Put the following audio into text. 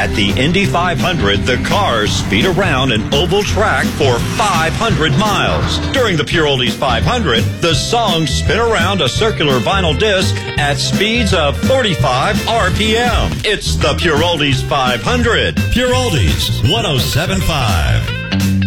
At the Indy 500, the cars speed around an oval track for 500 miles. During the Pure Oldies 500, the songs spin around a circular vinyl disc at speeds of 45 RPM. It's the Pure Oldies 500. Pure Oldies 107.5.